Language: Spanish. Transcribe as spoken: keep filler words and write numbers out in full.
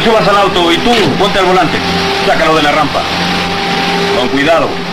subas al auto y tú, ponte al volante. Sácalo de la rampa. Con cuidado.